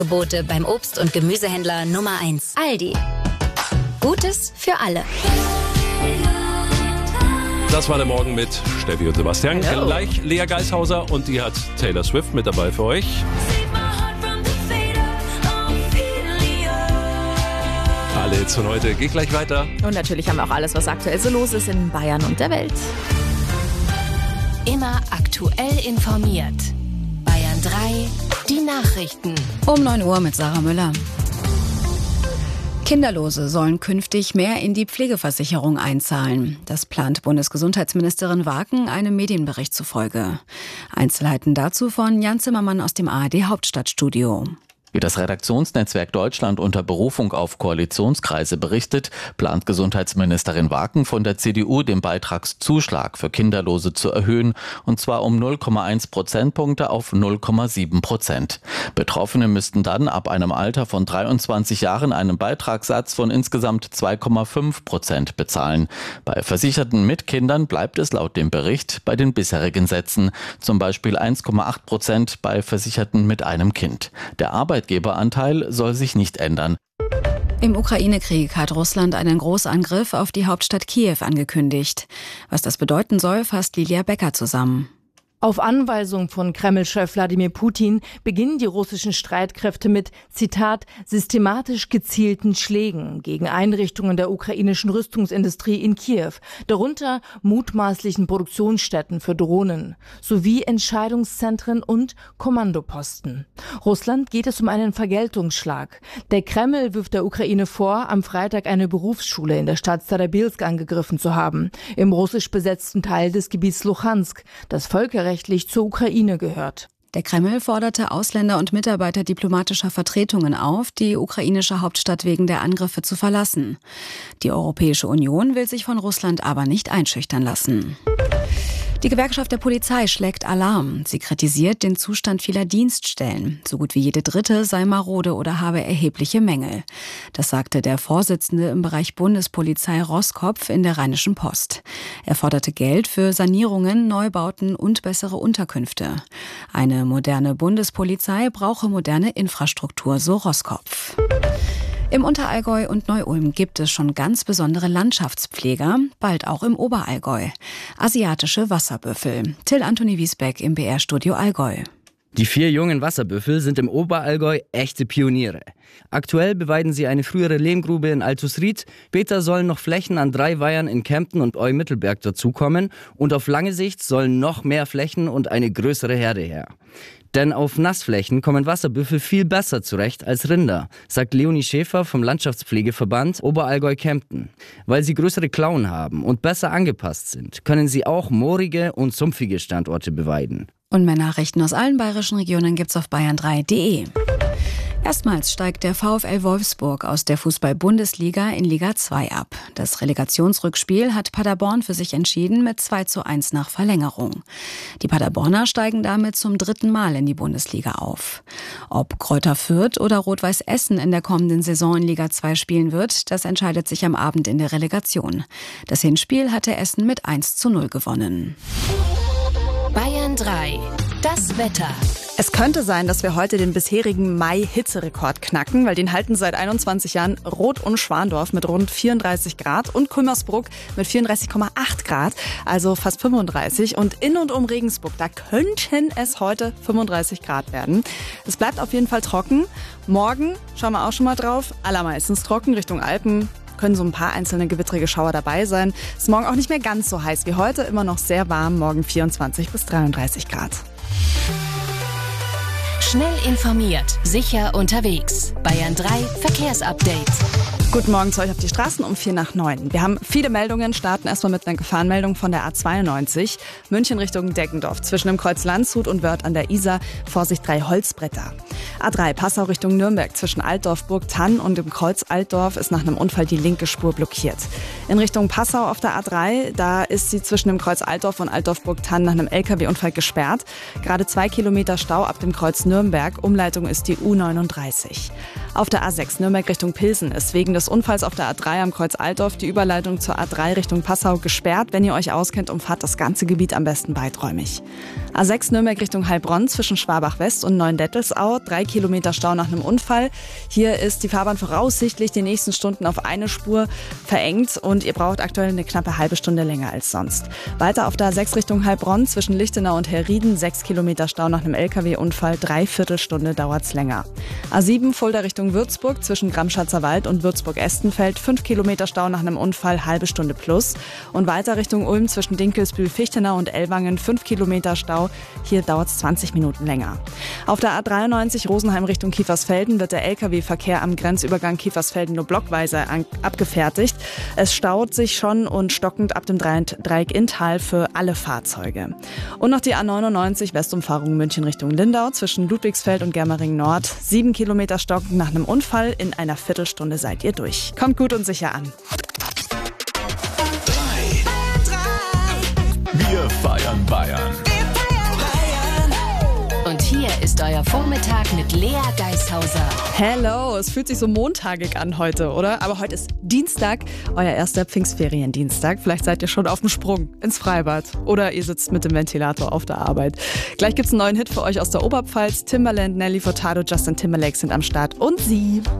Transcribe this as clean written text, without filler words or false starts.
Gebote beim Obst- und Gemüsehändler Nummer 1, Aldi. Gutes für alle. Das war der Morgen mit Steffi und Sebastian. Hello. Gleich Lea Geishauser und die hat Taylor Swift mit dabei für euch. Alle Hits von heute. Geht gleich weiter. Und natürlich haben wir auch alles, was aktuell so los ist in Bayern und der Welt. Immer aktuell informiert. Bayern 3, die Nachrichten. Um 9 Uhr mit Sarah Müller. Kinderlose sollen künftig mehr in die Pflegeversicherung einzahlen. Das plant Bundesgesundheitsministerin Waken einem Medienbericht zufolge. Einzelheiten dazu von Jan Zimmermann aus dem ARD Hauptstadtstudio. Wie das Redaktionsnetzwerk Deutschland unter Berufung auf Koalitionskreise berichtet, plant Gesundheitsministerin Waken von der CDU den Beitragszuschlag für Kinderlose zu erhöhen, und zwar um 0,1 Prozentpunkte auf 0,7%. Betroffene müssten dann ab einem Alter von 23 Jahren einen Beitragssatz von insgesamt 2,5% bezahlen. Bei Versicherten mit Kindern bleibt es laut dem Bericht bei den bisherigen Sätzen, zum Beispiel 1,8% bei Versicherten mit einem Kind. Der Arbeitgeberanteil soll sich nicht ändern. Im Ukraine-Krieg hat Russland einen Großangriff auf die Hauptstadt Kiew angekündigt. Was das bedeuten soll, fasst Lilia Becker zusammen. Auf Anweisung von Kreml-Chef Wladimir Putin beginnen die russischen Streitkräfte mit, Zitat, systematisch gezielten Schlägen gegen Einrichtungen der ukrainischen Rüstungsindustrie in Kiew, darunter mutmaßlichen Produktionsstätten für Drohnen, sowie Entscheidungszentren und Kommandoposten. Russland geht es um einen Vergeltungsschlag. Der Kreml wirft der Ukraine vor, am Freitag eine Berufsschule in der Stadt Starobilsk angegriffen zu haben, im russisch besetzten Teil des Gebiets Luhansk, das völkerrechtlich zur Ukraine gehört. Der Kreml forderte Ausländer und Mitarbeiter diplomatischer Vertretungen auf, die ukrainische Hauptstadt wegen der Angriffe zu verlassen. Die Europäische Union will sich von Russland aber nicht einschüchtern lassen. Die Gewerkschaft der Polizei schlägt Alarm. Sie kritisiert den Zustand vieler Dienststellen. So gut wie jede dritte sei marode oder habe erhebliche Mängel. Das sagte der Vorsitzende im Bereich Bundespolizei Roskopf in der Rheinischen Post. Er forderte Geld für Sanierungen, Neubauten und bessere Unterkünfte. Eine moderne Bundespolizei brauche moderne Infrastruktur, so Roskopf. Im Unterallgäu und Neu-Ulm gibt es schon ganz besondere Landschaftspfleger, bald auch im Oberallgäu. Asiatische Wasserbüffel. Till Anthony Wiesbeck im BR-Studio Allgäu. Die 4 jungen Wasserbüffel sind im Oberallgäu echte Pioniere. Aktuell beweiden sie eine frühere Lehmgrube in Altusried. Später sollen noch Flächen an 3 Weihern in Kempten und Eu-Mittelberg dazukommen. Und auf lange Sicht sollen noch mehr Flächen und eine größere Herde her. Denn auf Nassflächen kommen Wasserbüffel viel besser zurecht als Rinder, sagt Leonie Schäfer vom Landschaftspflegeverband Oberallgäu-Kempten. Weil sie größere Klauen haben und besser angepasst sind, können sie auch moorige und sumpfige Standorte beweiden. Und mehr Nachrichten aus allen bayerischen Regionen gibt's auf bayern3.de. Erstmals steigt der VfL Wolfsburg aus der Fußball-Bundesliga in Liga 2 ab. Das Relegationsrückspiel hat Paderborn für sich entschieden mit 2:1 nach Verlängerung. Die Paderborner steigen damit zum 3. Mal in die Bundesliga auf. Ob Greuther Fürth oder Rot-Weiß Essen in der kommenden Saison in Liga 2 spielen wird, das entscheidet sich am Abend in der Relegation. Das Hinspiel hatte Essen mit 1:0 gewonnen. Bayern 3, das Wetter. Es könnte sein, dass wir heute den bisherigen Mai-Hitzerekord knacken, weil den halten seit 21 Jahren Rot- und Schwandorf mit rund 34 Grad und Kümmersbruck mit 34,8 Grad, also fast 35. Und in und um Regensburg, da könnten es heute 35 Grad werden. Es bleibt auf jeden Fall trocken. Morgen, schauen wir auch schon mal drauf, allermeistens trocken Richtung Alpen. Können so ein paar einzelne gewittrige Schauer dabei sein. Ist morgen auch nicht mehr ganz so heiß wie heute, immer noch sehr warm, morgen 24 bis 33 Grad. Schnell informiert, sicher unterwegs. Bayern 3 Verkehrsupdate. Guten Morgen zu euch auf die Straßen um 8:45. Wir haben viele Meldungen, starten erstmal mit einer Gefahrenmeldung von der A92. München Richtung Deggendorf, zwischen dem Kreuz Landshut und Wörth an der Isar. Vorsicht, 3 Holzbretter. A3 Passau Richtung Nürnberg, zwischen Altdorf, Burgthann und dem Kreuz Altdorf ist nach einem Unfall die linke Spur blockiert. In Richtung Passau auf der A3, da ist sie zwischen dem Kreuz Altdorf und Altdorf-Burgthann nach einem LKW-Unfall gesperrt. Gerade 2 Kilometer Stau ab dem Kreuz Nürnberg. Umleitung ist die U39. Auf der A6 Nürnberg Richtung Pilsen ist wegen des Unfalls auf der A3 am Kreuz Altdorf die Überleitung zur A3 Richtung Passau gesperrt. Wenn ihr euch auskennt, umfahrt das ganze Gebiet am besten weiträumig. A6 Nürnberg Richtung Heilbronn zwischen Schwabach West und Neuendettelsau. 3 Kilometer Stau nach einem Unfall. Hier ist die Fahrbahn voraussichtlich die nächsten Stunden auf eine Spur verengt und ihr braucht aktuell eine knappe halbe Stunde länger als sonst. Weiter auf der A6 Richtung Heilbronn zwischen Lichtenau und Herrieden. 6 Kilometer Stau nach einem LKW-Unfall. 3/4 Stunde dauert's länger. A7 Fulda Richtung Würzburg zwischen Gramschatzer Wald und Würzburg-Estenfeld. 5 Kilometer Stau nach einem Unfall, halbe Stunde plus. Und weiter Richtung Ulm zwischen Dinkelsbühl-Fichtenau und Ellwangen. 5 Kilometer Stau. Hier dauert's 20 Minuten länger. Auf der A93 Rosenheim Richtung Kiefersfelden wird der Lkw-Verkehr am Grenzübergang Kiefersfelden nur blockweise abgefertigt. Es staut sich schon und stockend ab dem Dreieck Inntal für alle Fahrzeuge. Und noch die A99 Westumfahrung München Richtung Lindau zwischen Ludwigsfeld und Germering Nord. 7 Kilometer stockend nach einem Unfall. In einer Viertelstunde seid ihr durch. Kommt gut und sicher an. Wir feiern Bayern. Und hier ist euer Vormittag mit Lea Geishauser. Hello, es fühlt sich so montagig an heute, oder? Aber heute ist Dienstag, euer erster Pfingstferiendienstag. Vielleicht seid ihr schon auf dem Sprung ins Freibad oder ihr sitzt mit dem Ventilator auf der Arbeit. Gleich gibt's einen neuen Hit für euch aus der Oberpfalz. Timbaland, Nelly Furtado, Justin Timberlake sind am Start und sie.